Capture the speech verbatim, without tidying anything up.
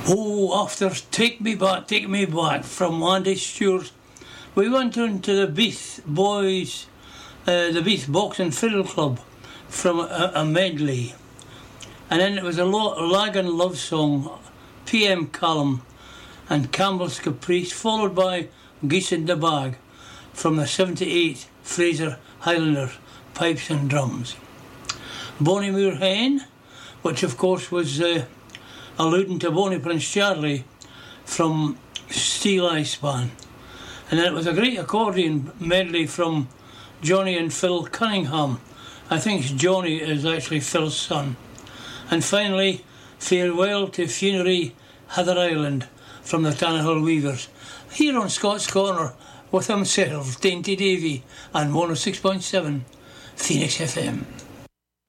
Oh, after Take Me Back, Take Me Back from Andy Stewart, we went into the Beath Boys, uh, the Beath Box and Fiddle Club from a, a medley. And then it was a Lagan love song, P M Callum and Campbell's Caprice, followed by Geese in the Bag from the seventy-eight Fraser Highlander Pipes and Drums. Bonnie Moor Hen, which of course was uh, alluding to Bonnie Prince Charlie from Steel Eye Span. And then it was a great accordion medley from Johnny and Phil Cunningham. I think Johnny is actually Phil's son. And finally, Farewell to Funerary Heather Island from the Tannahill Weavers, here on Scott's Corner with himself, Dainty Davy, and one oh six point seven Phoenix F M.